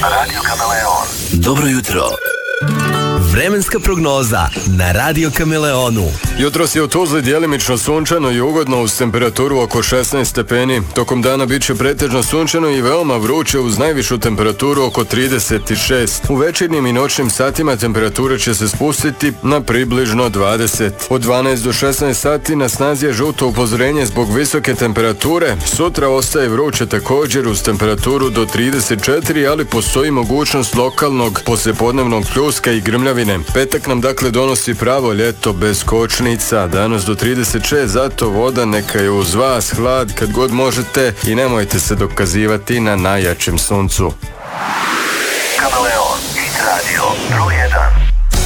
Radio Kameleon. Dobro jutro. Vremenska prognoza na Radio Kameleonu. Jutros je u Tuzli djelimično sunčano i ugodno uz temperaturu oko 16 stepeni. Tokom dana bit će pretežno sunčano i veoma vruće uz najvišu temperaturu oko 36. U večernjim i noćnim satima temperatura će se spustiti na približno 20. Od 12 do 16 sati na snazi je žuto upozorenje zbog visoke temperature. Sutra ostaje vruće također uz temperaturu do 34, ali postoji mogućnost lokalnog poslijepodnevnog pljuska i grmljavine. Petak nam dakle donosi pravo ljeto bez kočnica, danas do 36, zato voda neka je uz vas, hlad kad god možete i nemojte se dokazivati na najjačem suncu.